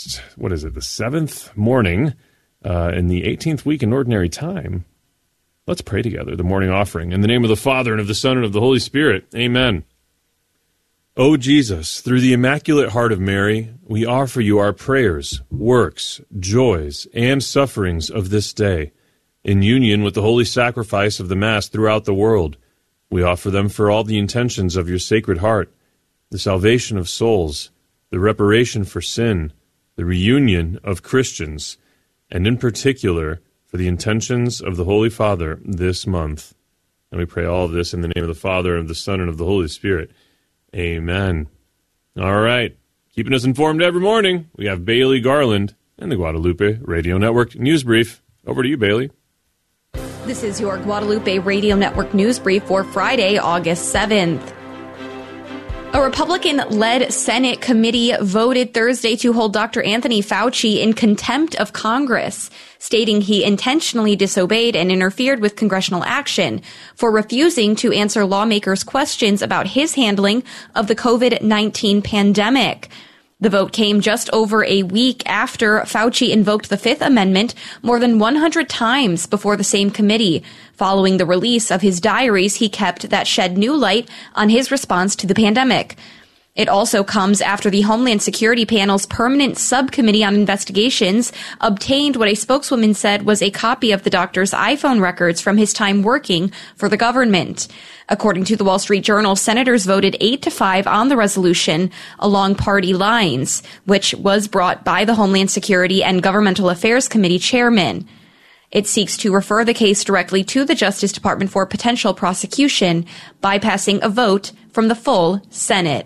what is it, the 7th morning in the 18th week in Ordinary Time. Let's pray together, the morning offering. In the name of the Father, and of the Son, and of the Holy Spirit. Amen. O Jesus, through the Immaculate Heart of Mary, we offer you our prayers, works, joys, and sufferings of this day. In union with the holy sacrifice of the Mass throughout the world, we offer them for all the intentions of your Sacred Heart, the salvation of souls, the reparation for sin, the reunion of Christians, and in particular for the intentions of the Holy Father this month. And we pray all of this in the name of the Father, and of the Son, and of the Holy Spirit. Amen. All right. Keeping us informed every morning, we have Bailey Garland and the Guadalupe Radio Network News Brief. Over to you, Bailey. This is your Guadalupe Radio Network News Brief for Friday, August 7th. A Republican-led Senate committee voted Thursday to hold Dr. Anthony Fauci in contempt of Congress, stating he intentionally disobeyed and interfered with congressional action for refusing to answer lawmakers' questions about his handling of the COVID-19 pandemic. The vote came just over a week after Fauci invoked the Fifth Amendment more than 100 times before the same committee, following the release of his diaries he kept that shed new light on his response to the pandemic. It also comes after the Homeland Security Panel's Permanent Subcommittee on Investigations obtained what a spokeswoman said was a copy of the doctor's iPhone records from his time working for the government. According to the Wall Street Journal, senators voted 8-5 on the resolution along party lines, which was brought by the Homeland Security and Governmental Affairs Committee chairman. It seeks to refer the case directly to the Justice Department for potential prosecution, bypassing a vote from the full Senate.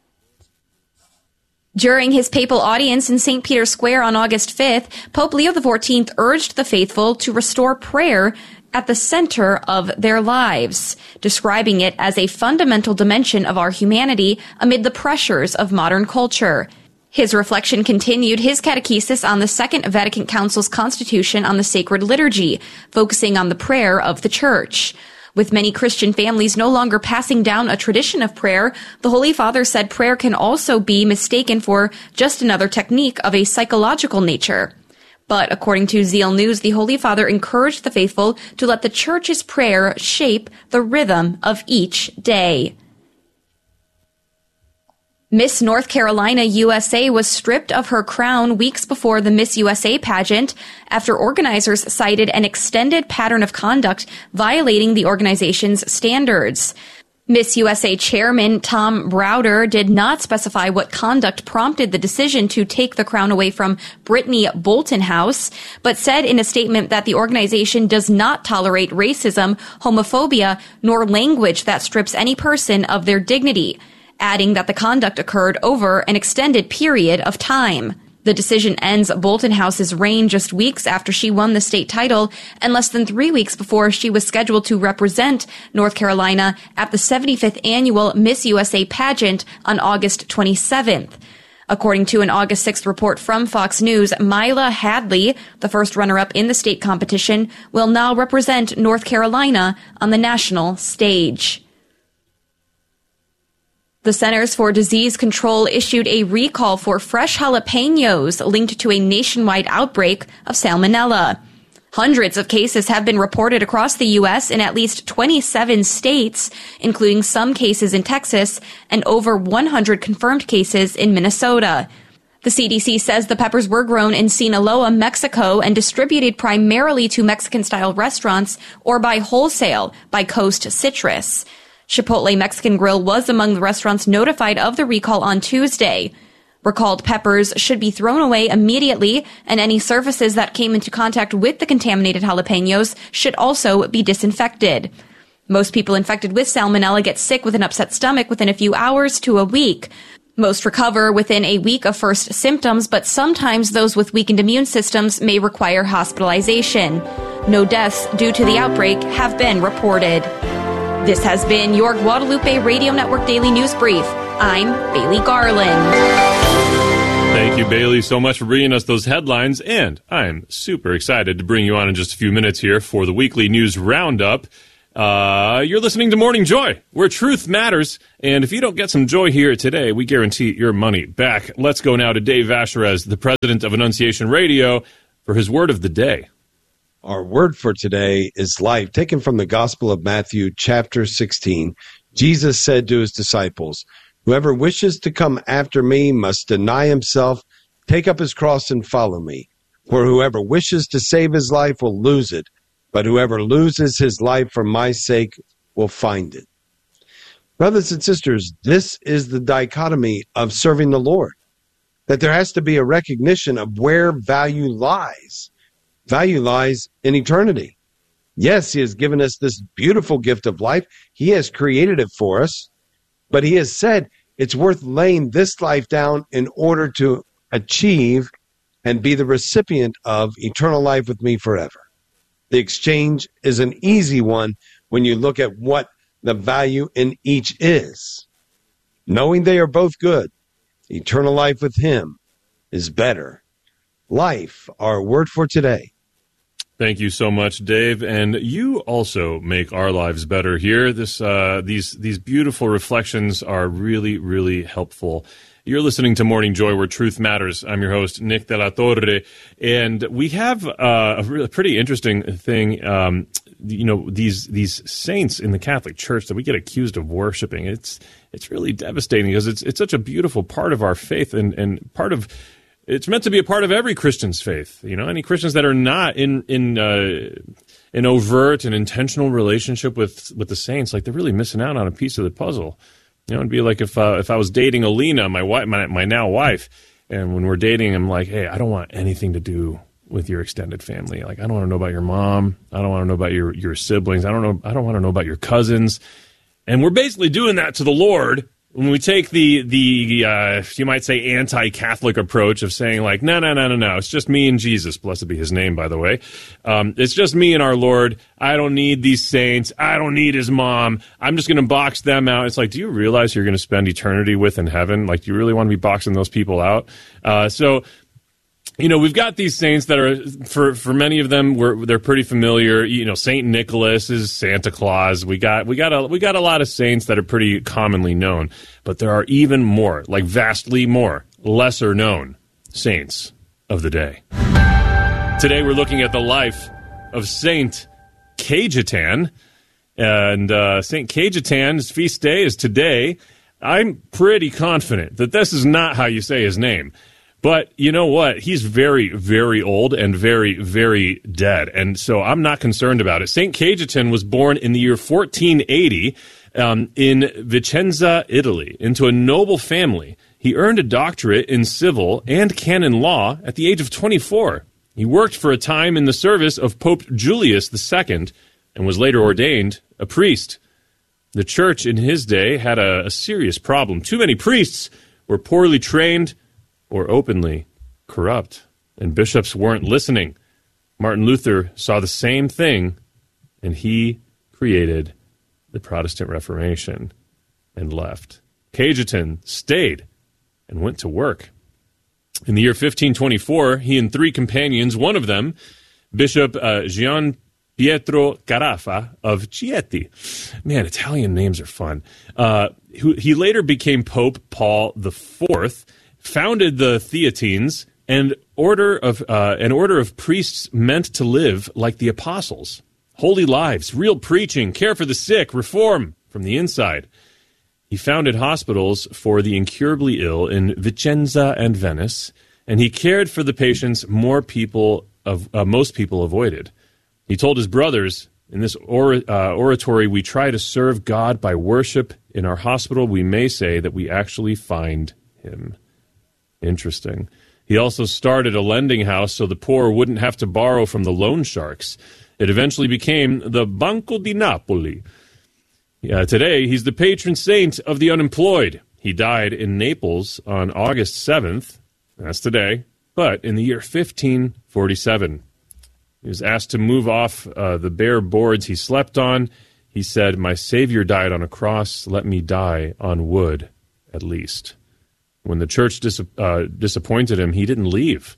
During his papal audience in St. Peter's Square on August 5th, Pope Leo XIV urged the faithful to restore prayer at the center of their lives, describing it as a fundamental dimension of our humanity amid the pressures of modern culture. His reflection continued his catechesis on the Second Vatican Council's Constitution on the Sacred Liturgy, focusing on the prayer of the Church. With many Christian families no longer passing down a tradition of prayer, the Holy Father said prayer can also be mistaken for just another technique of a psychological nature. But according to Zeal News, the Holy Father encouraged the faithful to let the Church's prayer shape the rhythm of each day. Miss North Carolina USA was stripped of her crown weeks before the Miss USA pageant after organizers cited an extended pattern of conduct violating the organization's standards. Miss USA chairman Tom Browder did not specify what conduct prompted the decision to take the crown away from Brittany Boltonhouse, but said in a statement that the organization does not tolerate racism, homophobia, nor language that strips any person of their dignity, adding that the conduct occurred over an extended period of time. The decision ends Boltonhouse's reign just weeks after she won the state title and less than 3 weeks before she was scheduled to represent North Carolina at the 75th annual Miss USA pageant on August 27th. According to an August 6th report from Fox News, Mila Hadley, the first runner-up in the state competition, will now represent North Carolina on the national stage. The Centers for Disease Control issued a recall for fresh jalapenos linked to a nationwide outbreak of salmonella. Hundreds of cases have been reported across the U.S. in at least 27 states, including some cases in Texas and over 100 confirmed cases in Minnesota. The CDC says the peppers were grown in Sinaloa, Mexico, and distributed primarily to Mexican-style restaurants or by wholesale by Coast Citrus. Chipotle Mexican Grill was among the restaurants notified of the recall on Tuesday. Recalled peppers should be thrown away immediately, and any surfaces that came into contact with the contaminated jalapenos should also be disinfected. Most people infected with salmonella get sick with an upset stomach within a few hours to a week. Most recover within a week of first symptoms, but sometimes those with weakened immune systems may require hospitalization. No deaths due to the outbreak have been reported. This has been your Guadalupe Radio Network Daily News Brief. I'm Bailey Garland. Thank you, Bailey, so much for bringing us those headlines, and I'm super excited to bring you on in just a few minutes here for the weekly news roundup. You're listening to Morning Joy, where truth matters. And if you don't get some joy here today, we guarantee your money back. Let's go now to Dave Vasherez, the president of Annunciation Radio, for his word of the day. Our word for today is life, taken from the Gospel of Matthew, chapter 16. Jesus said to his disciples, "Whoever wishes to come after me must deny himself, take up his cross and follow me. For whoever wishes to save his life will lose it, but whoever loses his life for my sake will find it." Brothers and sisters, this is the dichotomy of serving the Lord, that there has to be a recognition of where value lies. Value lies in eternity. Yes, he has given us this beautiful gift of life. He has created it for us, but he has said it's worth laying this life down in order to achieve and be the recipient of eternal life with me forever. The exchange is an easy one when you look at what the value in each is. Knowing they are both good, eternal life with him is better. Life, our word for today. Thank you so much, Dave. And you also make our lives better here. These beautiful reflections are really, really helpful. You're listening to Morning Joy, where truth matters. I'm your host, Nick De La Torre, and we have a really pretty interesting thing. These saints in the Catholic Church that we get accused of worshiping. It's really devastating because it's such a beautiful part of our faith and part of. It's meant to be a part of every Christian's faith. You know, any Christians that are not in an overt and intentional relationship with the saints, like they're really missing out on a piece of the puzzle. You know, it'd be like if I was dating Alina, my now wife, and when we're dating, I'm like, hey, I don't want anything to do with your extended family. Like, I don't want to know about your mom. I don't want to know about your siblings. I don't want to know about your cousins. And we're basically doing that to the Lord. When we take the you might say anti-Catholic approach of saying like, no, it's just me and Jesus, blessed be his name, by the way. It's just me and our Lord. I don't need these saints. I don't need his mom. I'm just going to box them out. It's like, do you realize you're going to spend eternity with in heaven? Like, do you really want to be boxing those people out? So, you know, we've got these saints that are, for many of them, they're pretty familiar. You know, Saint Nicholas is Santa Claus. We got a lot of saints that are pretty commonly known, but there are even more, like vastly more, lesser known saints of the day. Today we're looking at the life of Saint Cajetan, and Saint Cajetan's feast day is today. I'm pretty confident that this is not how you say his name. But you know what? He's very, very old and very, very dead. And so I'm not concerned about it. St. Cajetan was born in the year 1480 in Vicenza, Italy, into a noble family. He earned a doctorate in civil and canon law at the age of 24. He worked for a time in the service of Pope Julius II and was later ordained a priest. The church in his day had a serious problem. Too many priests were poorly trained or openly corrupt, and bishops weren't listening. Martin Luther saw the same thing, and he created the Protestant Reformation and left. Cajetan stayed and went to work. In the year 1524, he and three companions, one of them, Bishop Gian Pietro Carafa of Chieti. Man, Italian names are fun. He later became Pope Paul IV, founded the Theatines, an order of priests meant to live like the apostles. Holy lives, real preaching, care for the sick, reform from the inside. He founded hospitals for the incurably ill in Vicenza and Venice, and he cared for the patients most people avoided. He told his brothers, in this oratory, we try to serve God by worship. In our hospital, we may say that we actually find him. Interesting. He also started a lending house so the poor wouldn't have to borrow from the loan sharks. It eventually became the Banco di Napoli. Today, he's the patron saint of the unemployed. He died in Naples on August 7th. That's today. But in the year 1547, he was asked to move off the bare boards he slept on. He said, "My Savior died on a cross. Let me die on wood, at least." When the church disappointed him, he didn't leave.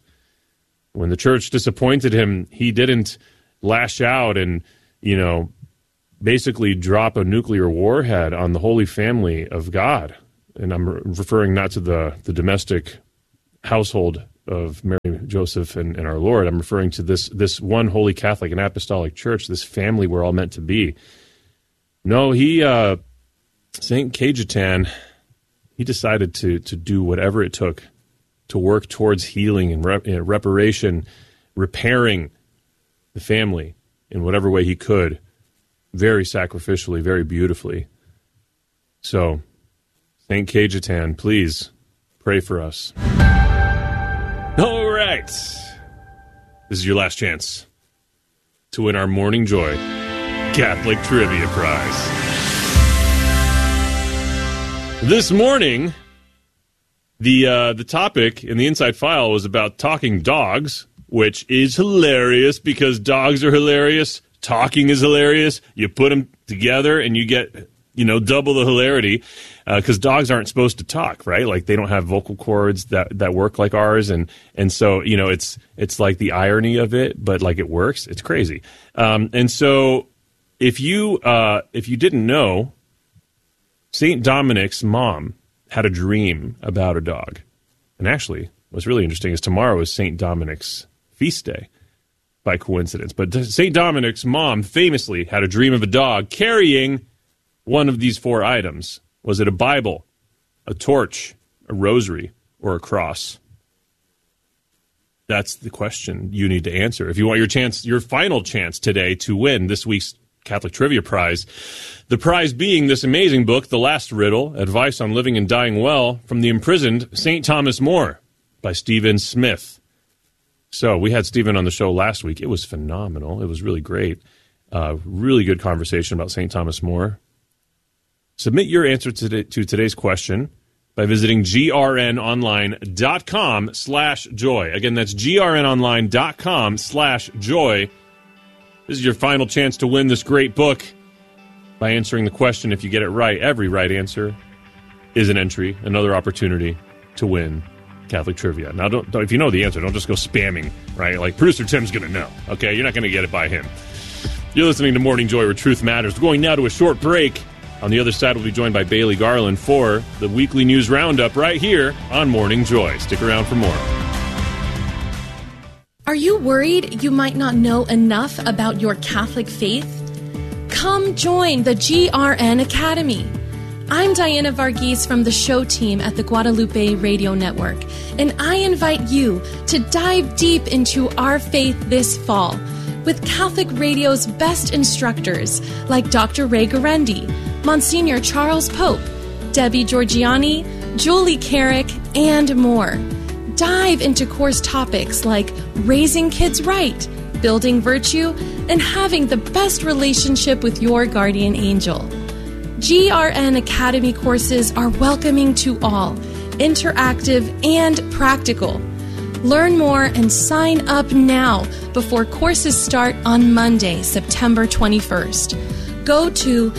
When the church disappointed him, he didn't lash out and, basically drop a nuclear warhead on the Holy Family of God. And I'm referring not to the domestic household of Mary, Joseph, and our Lord. I'm referring to this one Holy Catholic and Apostolic Church, this family we're all meant to be. No, St. Cajetan, he decided to do whatever it took to work towards healing and reparation, repairing the family in whatever way he could, very sacrificially, very beautifully. So, St. Cajetan, please pray for us. All right. This is your last chance to win our Morning Joy Catholic Trivia Prize. This morning, the topic in the Inside File was about talking dogs, which is hilarious because dogs are hilarious. Talking is hilarious. You put them together and you get, double the hilarity because dogs aren't supposed to talk, right? Like they don't have vocal cords that work like ours. And so, it's like the irony of it, but like it works. It's crazy. And so if you didn't know, St. Dominic's mom had a dream about a dog. And actually, what's really interesting is tomorrow is St. Dominic's feast day by coincidence. But St. Dominic's mom famously had a dream of a dog carrying one of these 4 items. Was it a Bible, a torch, a rosary, or a cross? That's the question you need to answer. If you want your final chance today to win this week's Catholic Trivia Prize, the prize being this amazing book, The Last Riddle, Advice on Living and Dying Well, from the imprisoned St. Thomas More by Stephen Smith. So we had Stephen on the show last week. It was phenomenal. It was really great. Really good conversation about St. Thomas More. Submit your answer to today's question by visiting grnonline.com/joy. Again, that's grnonline.com/joy. This is your final chance to win this great book by answering the question. If you get it right, every right answer is an entry, another opportunity to win Catholic Trivia. Now, don't if you know the answer, don't just go spamming, right? Like, producer Tim's going to know, okay? You're not going to get it by him. You're listening to Morning Joy, where truth matters. We're going now to a short break. On the other side, we'll be joined by Bailey Garland for the weekly news roundup right here on Morning Joy. Stick around for more. Are you worried you might not know enough about your Catholic faith? Come join the GRN Academy. I'm Diana Varghese from the show team at the Guadalupe Radio Network, and I invite you to dive deep into our faith this fall with Catholic Radio's best instructors like Dr. Ray Garendi, Monsignor Charles Pope, Debbie Georgiani, Julie Carrick, and more. Dive into course topics like raising kids right, building virtue, and having the best relationship with your guardian angel. GRN Academy courses are welcoming to all, interactive and practical. Learn more and sign up now before courses start on Monday, September 21st. Go to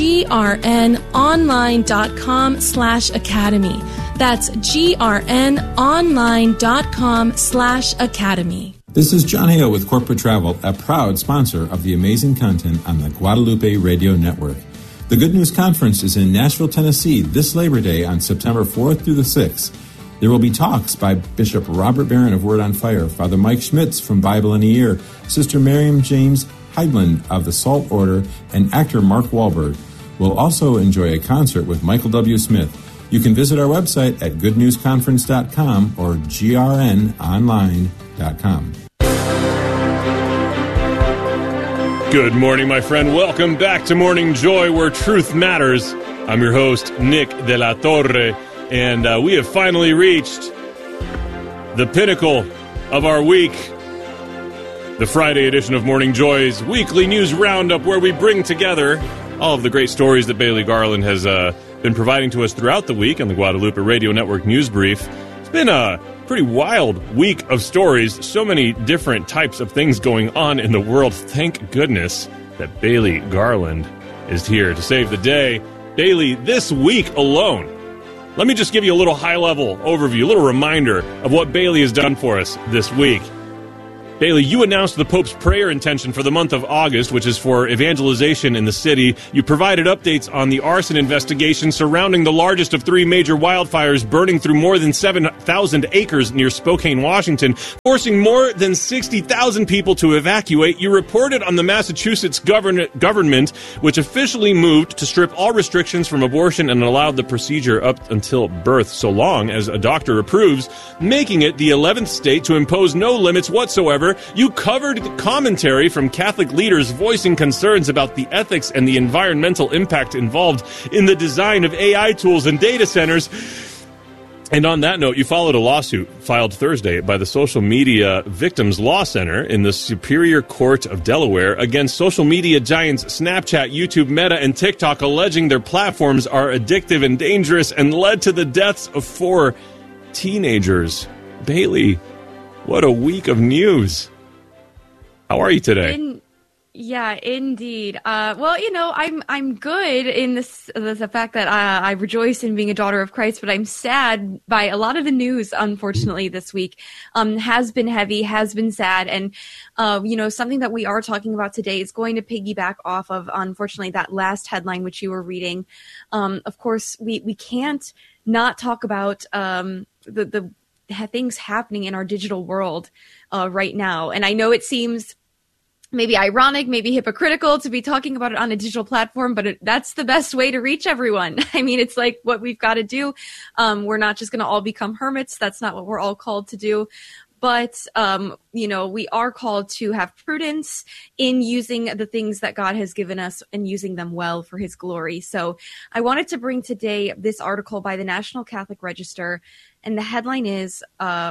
grnonline.com/academy. That's grnonline.com/academy. This is John Hale with Corporate Travel, a proud sponsor of the amazing content on the Guadalupe Radio Network. The Good News Conference is in Nashville, Tennessee this Labor Day on September 4th through the 6th. There will be talks by Bishop Robert Barron of Word on Fire, Father Mike Schmitz from Bible in a Year, Sister Miriam James Heidland of the Salt Order, and actor Mark Wahlberg. We'll also enjoy a concert with Michael W. Smith. You can visit our website at goodnewsconference.com or grnonline.com. Good morning, my friend. Welcome back to Morning Joy, where truth matters. I'm your host, Nick De La Torre, and we have finally reached the pinnacle of our week, the Friday edition of Morning Joy's weekly news roundup, where we bring together all of the great stories that Bailey Garland has been providing to us throughout the week on the Guadalupe Radio Network News Brief. It's been a pretty wild week of stories, so many different types of things going on in the world. Thank goodness that Bailey Garland is here to save the day. Bailey, this week alone, let me just give you a little high-level overview, a little reminder of what Bailey has done for us this week. Bailey, you announced the Pope's prayer intention for the month of August, which is for evangelization in the city. You provided updates on the arson investigation surrounding the largest of 3 major wildfires burning through more than 7,000 acres near Spokane, Washington, forcing more than 60,000 people to evacuate. You reported on the Massachusetts government, which officially moved to strip all restrictions from abortion and allowed the procedure up until birth, so long as a doctor approves, making it the 11th state to impose no limits whatsoever. You covered commentary from Catholic leaders voicing concerns about the ethics and the environmental impact involved in the design of AI tools and data centers. And on that note, you followed a lawsuit filed Thursday by the Social Media Victims Law Center in the Superior Court of Delaware against social media giants Snapchat, YouTube, Meta, and TikTok, alleging their platforms are addictive and dangerous and led to the deaths of 4 teenagers. Bailey, what a week of news. How are you today? Yeah, indeed. Well, you know, I'm good in the fact that I rejoice in being a daughter of Christ, but I'm sad by a lot of the news, unfortunately, this week. Has been heavy, has been sad, and you know, something that we are talking about today is going to piggyback off of, unfortunately, that last headline which you were reading. Of course, we can't not talk about the things happening in our digital world right now. And I know it seems maybe ironic, maybe hypocritical to be talking about it on a digital platform, but that's the best way to reach everyone. I mean, it's like what we've got to do. We're not just going to all become hermits. That's not what we're all called to do. But, you know, we are called to have prudence in using the things that God has given us and using them well for his glory. So I wanted to bring today this article by the National Catholic Register, and the headline is,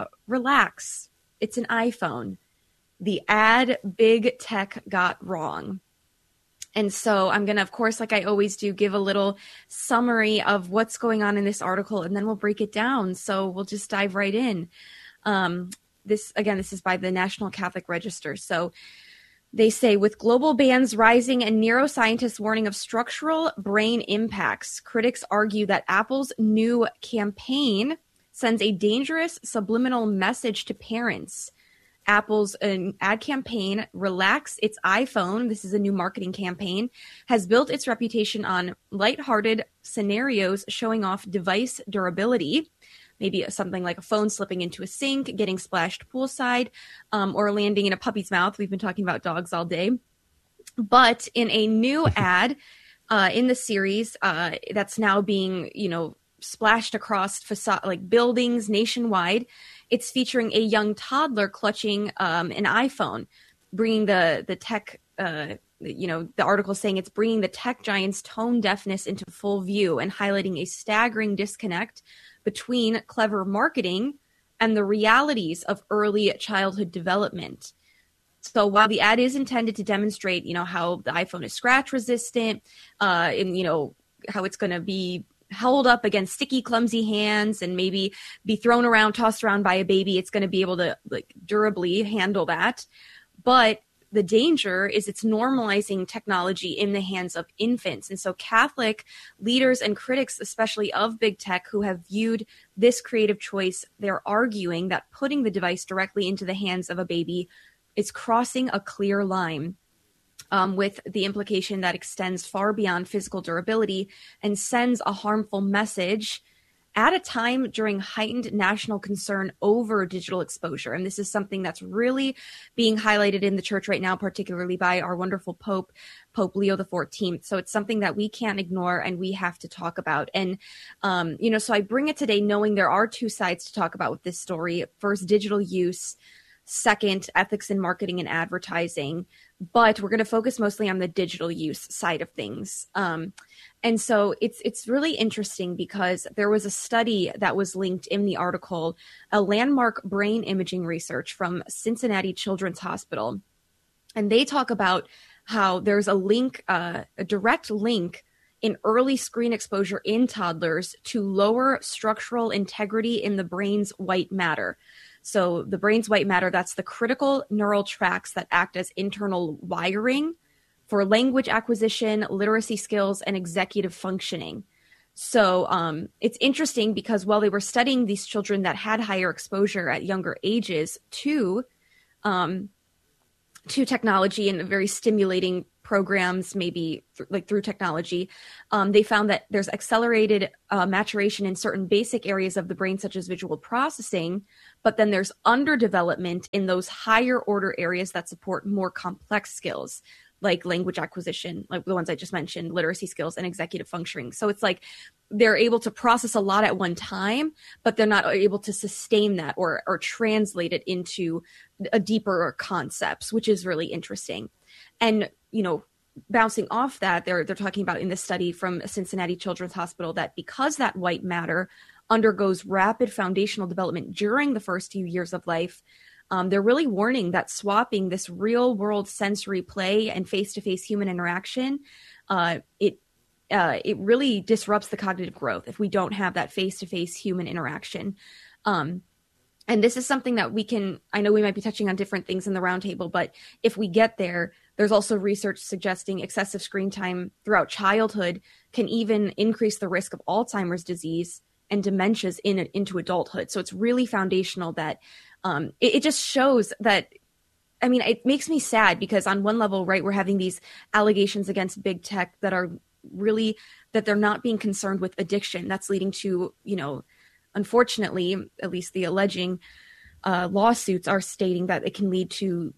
Relax, it's an iPhone. The ad big tech got wrong. And so I'm going to, of course, like I always do, give a little summary of what's going on in this article, and then we'll break it down. So we'll just dive right in. This is by the National Catholic Register. So they say, with global bans rising and neuroscientists warning of structural brain impacts, critics argue that Apple's new campaign sends a dangerous subliminal message to parents. Apple's ad campaign, Relax, It's iPhone, this is a new marketing campaign, has built its reputation on lighthearted scenarios showing off device durability. Maybe something like a phone slipping into a sink, getting splashed poolside, or landing in a puppy's mouth. We've been talking about dogs all day. But in a new ad in the series that's now being, you know, splashed across facade, like buildings nationwide, it's featuring a young toddler clutching an iPhone, bringing the tech, you know, the article saying it's bringing the tech giant's tone deafness into full view and highlighting a staggering disconnect between clever marketing and the realities of early childhood development. So while the ad is intended to demonstrate, you know, how the iPhone is scratch resistant, and, you know, how it's going to be held up against sticky, clumsy hands and maybe be thrown around, tossed around by a baby, it's going to be able to like durably handle that. But the danger is it's normalizing technology in the hands of infants. And so Catholic leaders and critics, especially of big tech, who have viewed this creative choice, they're arguing that putting the device directly into the hands of a baby is crossing a clear line, with the implication that extends far beyond physical durability and sends a harmful message at a time during heightened national concern over digital exposure. And this is something that's really being highlighted in the church right now, particularly by our wonderful Pope Leo XIV. So it's something that we can't ignore and we have to talk about. And, you know, so I bring it today knowing there are two sides to talk about with this story. First, digital use. Second, ethics in marketing and advertising. But we're going to focus mostly on the digital use side of things. And so it's really interesting because there was a study that was linked in the article, a landmark brain imaging research from Cincinnati Children's Hospital. And they talk about how there's a link, a direct link in early screen exposure in toddlers to lower structural integrity in the brain's white matter. So the brain's white matter, that's the critical neural tracts that act as internal wiring for language acquisition, literacy skills, and executive functioning. So it's interesting because while they were studying these children that had higher exposure at younger ages to to technology and very stimulating programs, maybe through technology, they found that there's accelerated maturation in certain basic areas of the brain, such as visual processing, but then there's underdevelopment in those higher order areas that support more complex skills, like language acquisition, like the ones I just mentioned, literacy skills, and executive functioning. So it's like they're able to process a lot at one time, but they're not able to sustain that or translate it into a deeper concepts, which is really interesting. And, bouncing off that, they're talking about in this study from Cincinnati Children's Hospital that because that white matter undergoes rapid foundational development during the first few years of life, they're really warning that swapping this real world sensory play and face-to-face human interaction, it really disrupts the cognitive growth if we don't have that face-to-face human interaction. And this is something that I know we might be touching on different things in the roundtable, but if we get there, there's also research suggesting excessive screen time throughout childhood can even increase the risk of Alzheimer's disease and dementias into adulthood. So it's really foundational that it just shows that, it makes me sad because on one level, right, we're having these allegations against big tech that are really, that they're not being concerned with addiction. That's leading to, unfortunately, at least the alleging lawsuits are stating that it can lead to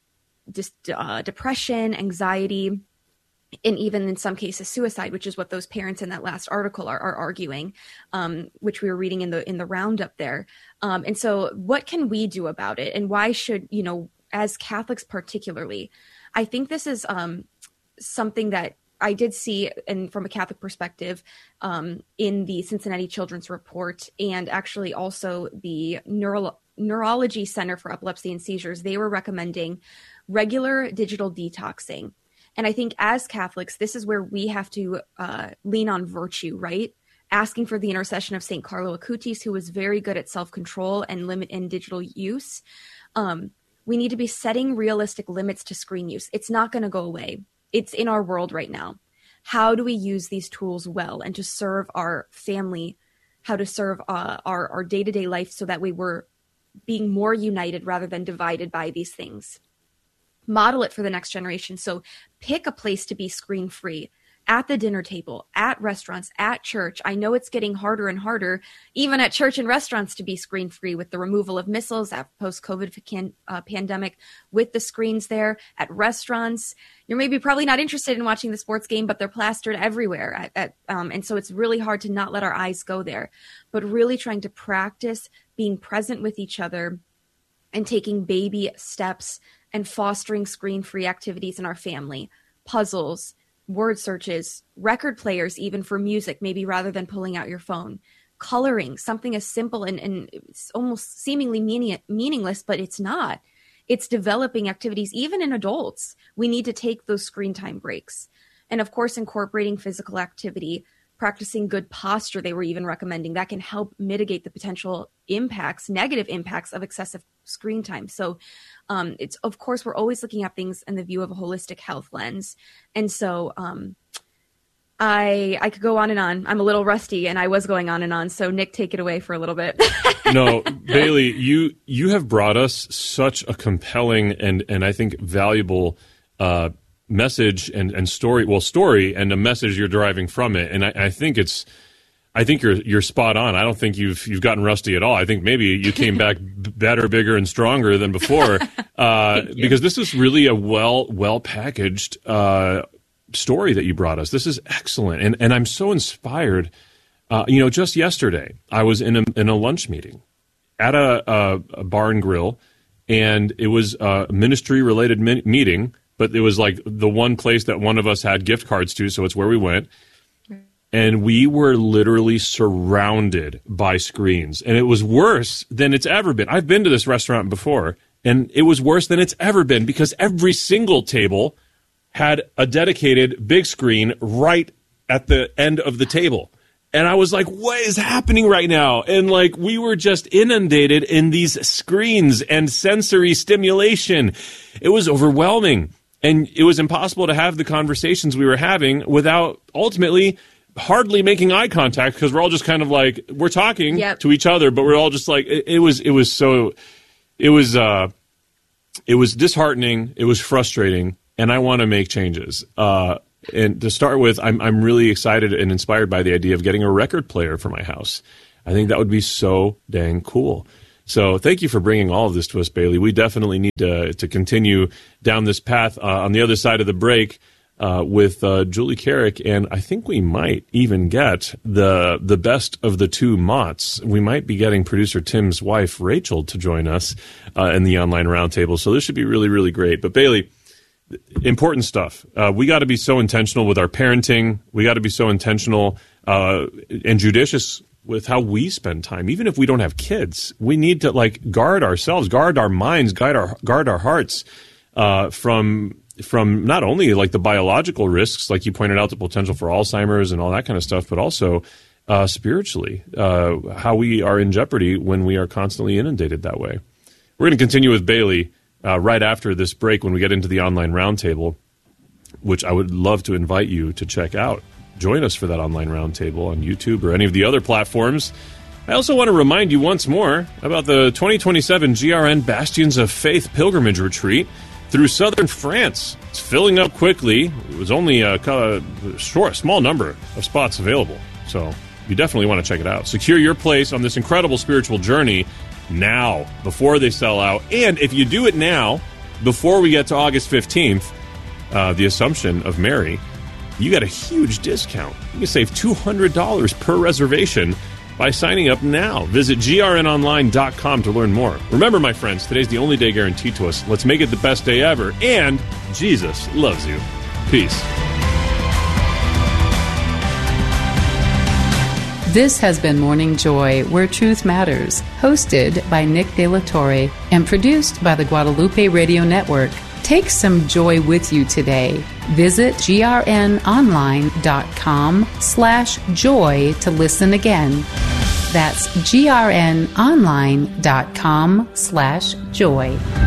depression, anxiety, and even in some cases suicide, which is what those parents in that last article are arguing, which we were reading in the roundup there. And so what can we do about it? And why should, as Catholics particularly, I think this is something that I did see, and from a Catholic perspective, in the Cincinnati Children's Report, and actually also the Neurology Center for Epilepsy and Seizures, they were recommending regular digital detoxing. And I think as Catholics, this is where we have to lean on virtue, right? Asking for the intercession of St. Carlo Acutis, who was very good at self-control and limit in digital use. We need to be setting realistic limits to screen use. It's not going to go away. It's in our world right now. How do we use these tools well and to serve our family, how to serve our day-to-day life so that way we're being more united rather than divided by these things? Model it for the next generation. So pick a place to be screen-free, at the dinner table, at restaurants, at church. I know it's getting harder and harder, even at church and restaurants, to be screen-free with the removal of missals after post-COVID pandemic, with the screens there. At restaurants, you're maybe probably not interested in watching the sports game, but they're plastered everywhere. And so it's really hard to not let our eyes go there, but really trying to practice being present with each other and taking baby steps and fostering screen-free activities in our family, puzzles, word searches, record players, even for music, maybe rather than pulling out your phone, coloring, something as simple and it's almost seemingly meaningless, but it's not. It's developing activities, even in adults. We need to take those screen time breaks. And of course, incorporating physical activity, practicing good posture, they were even recommending, that can help mitigate the potential impacts, negative impacts of excessive screen time. So it's, of course, we're always looking at things in the view of a holistic health lens. And so I could go on and on. I'm a little rusty and I was going on and on. So Nick, take it away for a little bit. No, Bailey, you have brought us such a compelling and I think valuable message and story and a message you're deriving from it. And I think you're spot on. I don't think you've gotten rusty at all. I think maybe you came back better, bigger, and stronger than before, because this is really a well packaged story that you brought us. This is excellent, and I'm so inspired. Just yesterday I was in a lunch meeting at a bar and grill, and it was a ministry related meeting, but it was like the one place that one of us had gift cards to, so it's where we went. And we were literally surrounded by screens. And it was worse than it's ever been. I've been to this restaurant before, and it was worse than it's ever been because every single table had a dedicated big screen right at the end of the table. And I was like, what is happening right now? And like, we were just inundated in these screens and sensory stimulation. It was overwhelming. And it was impossible to have the conversations we were having without ultimately hardly making eye contact, because we're all just kind of like, we're talking to each other, but we're all just like, it was it was disheartening. It was frustrating, and I want to make changes. And to start with, I'm really excited and inspired by the idea of getting a record player for my house. I think that would be so dang cool. So thank you for bringing all of this to us, Bailey. We definitely need to continue down this path on the other side of the break with Julie Carrick, and I think we might even get the best of the two Motts. We might be getting producer Tim's wife, Rachel, to join us in the online roundtable. So this should be really, really great. But Bailey, important stuff. We got to be so intentional with our parenting. We got to be so intentional and judicious with how we spend time. Even if we don't have kids, we need to guard ourselves, guard our minds, guard our hearts from not only the biological risks, like you pointed out, the potential for Alzheimer's and all that kind of stuff, but also spiritually, how we are in jeopardy when we are constantly inundated that way. We're going to continue with Bailey right after this break when we get into the online roundtable, which I would love to invite you to check out. Join us for that online roundtable on YouTube or any of the other platforms. I also want to remind you once more about the 2027 GRN Bastions of Faith Pilgrimage Retreat through southern France. It's filling up quickly. It was only a small number of spots available, so you definitely want to check it out. Secure your place on this incredible spiritual journey now, before they sell out. And if you do it now, before we get to August 15th, the Assumption of Mary, you got a huge discount. You can save $200 per reservation by signing up now. Visit grnonline.com to learn more. Remember, my friends, today's the only day guaranteed to us. Let's make it the best day ever. And Jesus loves you. Peace. This has been Morning Joy, Where Truth Matters, hosted by Nick De La Torre and produced by the Guadalupe Radio Network. Take some joy with you today. Visit grnonline.com/joy to listen again. That's grnonline.com/joy.